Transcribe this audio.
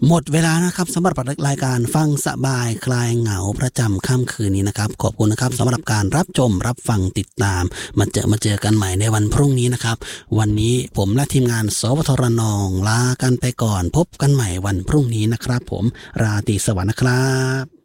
หมดเวลานะครับสำหรับรายการฟังสบายคลายเหงาประจำค่ำคืนนี้นะครับขอบคุณนะครับสำหรับการรับชมรับฟังติดตามมาเจอกันใหม่ในวันพรุ่งนี้นะครับวันนี้ผมและทีมงานสวทรนองลากันไปก่อนพบกันใหม่วันพรุ่งนี้นะครับผมราตรีสวัสดิ์นะครับ